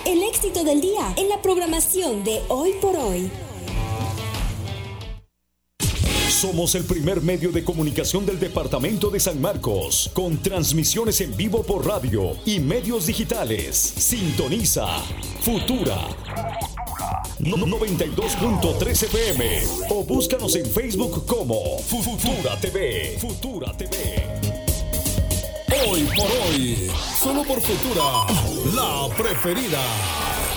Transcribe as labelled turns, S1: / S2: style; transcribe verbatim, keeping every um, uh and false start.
S1: el éxito del día en la programación de Hoy por Hoy.
S2: Somos el primer medio de comunicación del departamento de San Marcos, con transmisiones en vivo por radio y medios digitales. Sintoniza Futura noventa y dos punto tres F M o búscanos en Facebook como Futura T V. Futura T V.
S3: Hoy por Hoy, solo por Futura, la preferida.